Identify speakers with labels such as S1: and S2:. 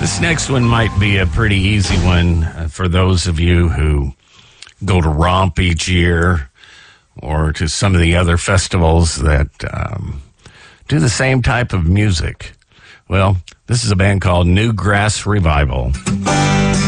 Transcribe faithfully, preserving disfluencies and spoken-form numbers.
S1: This next one might be a pretty easy one uh, for those of you who go to Romp each year or to some of the other festivals that um, do the same type of music. Well, this is a band called New Grass Revival.